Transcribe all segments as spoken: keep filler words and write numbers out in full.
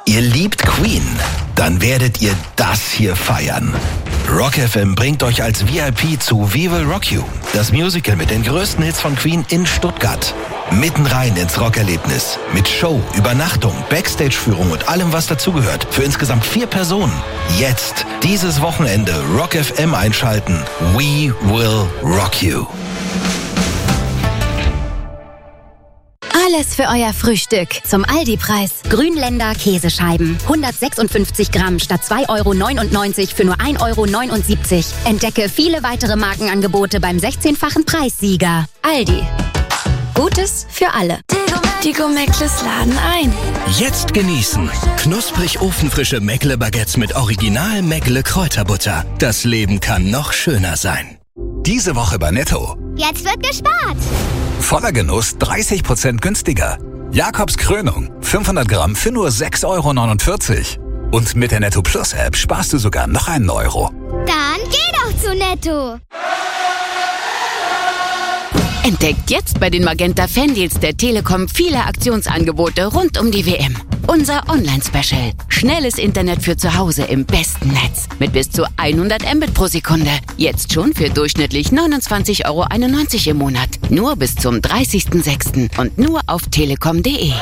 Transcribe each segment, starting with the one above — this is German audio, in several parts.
Ihr liebt Queen? Dann werdet ihr das hier feiern. Rock F M bringt euch als V I P zu We Will Rock You, das Musical mit den größten Hits von Queen in Stuttgart. Mitten rein ins Rockerlebnis. Mit Show, Übernachtung, Backstage-Führung und allem, was dazugehört. Für insgesamt vier Personen. Jetzt, dieses Wochenende, Rock F M einschalten. We Will Rock You. Alles für euer Frühstück. Zum Aldi-Preis. Grünländer Käsescheiben. hundertsechsundfünfzig Gramm statt zwei Euro neunundneunzig für nur ein Euro neunundsiebzig. Entdecke viele weitere Markenangebote beim sechzehnfachen Preissieger. Aldi. Gutes für alle. Die Go-Meckles laden ein. Jetzt genießen. Knusprig ofenfrische Meckle-Baguettes mit Original Meckle-Kräuterbutter. Das Leben kann noch schöner sein. Diese Woche bei Netto. Jetzt wird gespart. Voller Genuss dreißig Prozent günstiger. Jakobs Krönung fünfhundert Gramm für nur sechs Euro neunundvierzig. Und mit der Netto Plus App sparst du sogar noch einen Euro. Dann geh doch zu Netto. Entdeckt jetzt bei den Magenta Fandeals der Telekom viele Aktionsangebote rund um die W M. Unser Online-Special. Schnelles Internet für zu Hause im besten Netz. Mit bis zu hundert Mbit pro Sekunde. Jetzt schon für durchschnittlich neunundzwanzig Euro einundneunzig im Monat. Nur bis zum dreißigsten sechsten und nur auf telekom punkt de.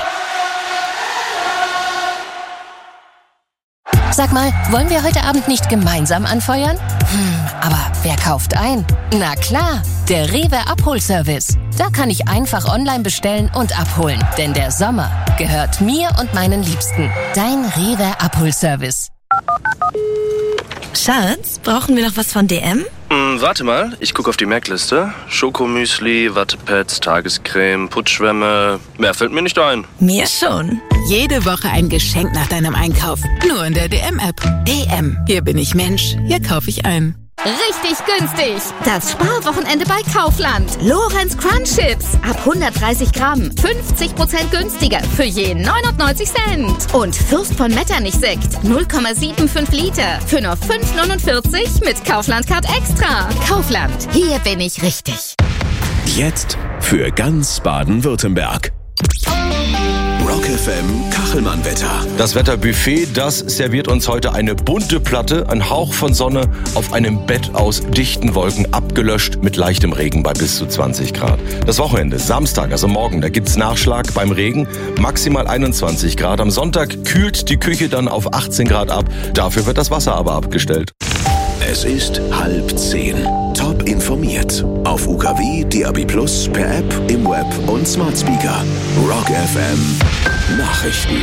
Sag mal, wollen wir heute Abend nicht gemeinsam anfeuern? Hm, aber wer kauft ein? Na klar, der Rewe Abholservice. Da kann ich einfach online bestellen und abholen. Denn der Sommer gehört mir und meinen Liebsten. Dein Rewe Abholservice. Schatz, brauchen wir noch was von D M? Hm, warte mal, ich gucke auf die Merkliste. Schokomüsli, Wattepads, Tagescreme, Putzschwämme. Mehr fällt mir nicht ein. Mir schon. Jede Woche ein Geschenk nach deinem Einkauf. Nur in der D M-App. D M. Hier bin ich Mensch. Hier kaufe ich ein. Richtig günstig. Das Sparwochenende bei Kaufland. Lorenz Crunch Chips. Ab hundertdreißig Gramm. fünfzig Prozent günstiger. Für je neunundneunzig Cent. Und Fürst von Metternich Sekt. null Komma fünfundsiebzig Liter. Für nur fünf neunundvierzig mit Kaufland Card Extra. Kaufland. Hier bin ich richtig. Jetzt für ganz Baden-Württemberg. Rock F M Kachelmann-Wetter. Das Wetterbuffet, das serviert uns heute eine bunte Platte, ein Hauch von Sonne auf einem Bett aus dichten Wolken, abgelöscht mit leichtem Regen bei bis zu zwanzig Grad. Das Wochenende, Samstag, also morgen, da gibt's Nachschlag beim Regen, maximal einundzwanzig Grad. Am Sonntag kühlt die Küche dann auf achtzehn Grad ab, dafür wird das Wasser aber abgestellt. Es ist halb zehn. Top informiert. Auf U K W, D A B Plus, per App, im Web und Smart Speaker. Rock F M Nachrichten.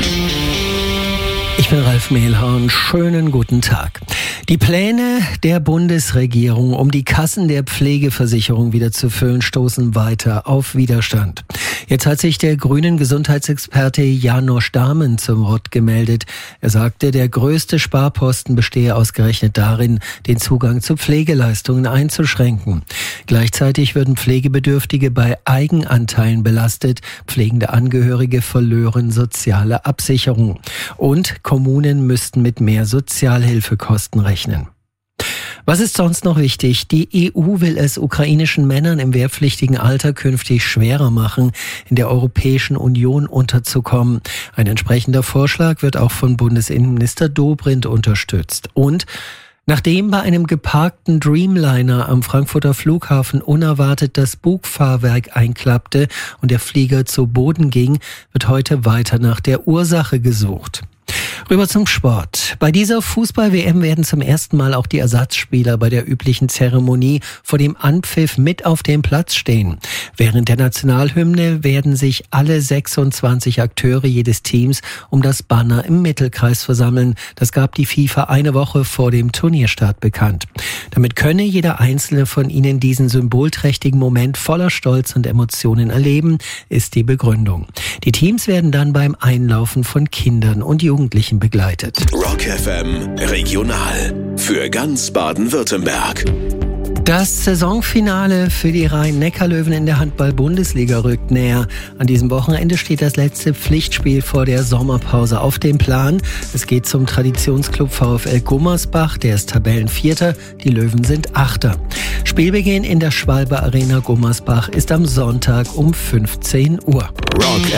Ich bin Ralf Mehlhorn. Schönen guten Tag. Die Pläne der Bundesregierung, um die Kassen der Pflegeversicherung wieder zu füllen, stoßen weiter auf Widerstand. Jetzt hat sich der grünen Gesundheitsexperte Janosch Dahmen zum Wort gemeldet. Er sagte, der größte Sparposten bestehe ausgerechnet darin, den Zugang zu Pflegeleistungen einzuschränken. Gleichzeitig würden Pflegebedürftige bei Eigenanteilen belastet. Pflegende Angehörige verlören soziale Absicherung. Und Kommunen müssten mit mehr Sozialhilfekosten rechnen. Was ist sonst noch wichtig? Die E U will es ukrainischen Männern im wehrpflichtigen Alter künftig schwerer machen, in der Europäischen Union unterzukommen. Ein entsprechender Vorschlag wird auch von Bundesinnenminister Dobrindt unterstützt. Und nachdem bei einem geparkten Dreamliner am Frankfurter Flughafen unerwartet das Bugfahrwerk einklappte und der Flieger zu Boden ging, wird heute weiter nach der Ursache gesucht. Rüber zum Sport. Bei dieser Fußball-W M werden zum ersten Mal auch die Ersatzspieler bei der üblichen Zeremonie vor dem Anpfiff mit auf dem Platz stehen. Während der Nationalhymne werden sich alle sechsundzwanzig Akteure jedes Teams um das Banner im Mittelkreis versammeln. Das gab die FIFA eine Woche vor dem Turnierstart bekannt. Damit könne jeder einzelne von ihnen diesen symbolträchtigen Moment voller Stolz und Emotionen erleben, ist die Begründung. Die Teams werden dann beim Einlaufen von Kindern und Jugendlichen begleitet. Rock F M Regional für ganz Baden-Württemberg. Das Saisonfinale für die Rhein-Neckar-Löwen in der Handball-Bundesliga rückt näher. An diesem Wochenende steht das letzte Pflichtspiel vor der Sommerpause auf dem Plan. Es geht zum Traditionsclub VfL Gummersbach, der ist Tabellenvierter, die Löwen sind Achter. Spielbeginn in der Schwalbe Arena Gummersbach ist am Sonntag um fünfzehn Uhr. Rock